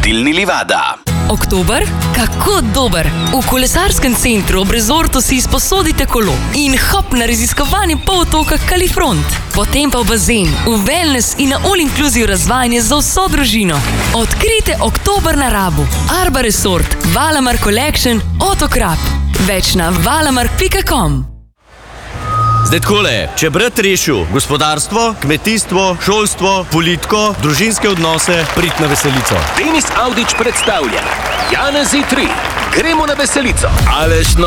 Vodilni Livada. Oktober? Kako dober! V kolesarskem centru ob rezortu si izposodite kolo in hop na raziskovanje polotoka Kalifront. Potem pa v bazen, v wellness in na all-inclusive razvajanje za vso družino. Odkrite oktober na Rabu. Arba Resort, Valamar Collection, Otokrap. Več na valamark.com. Zdaj takole, če brat rešil gospodarstvo, kmetijstvo, šolstvo, politiko, družinske odnose, prid na veselico. Denis Avdić predstavlja Janezi 3. Gremo na veselico. Aleš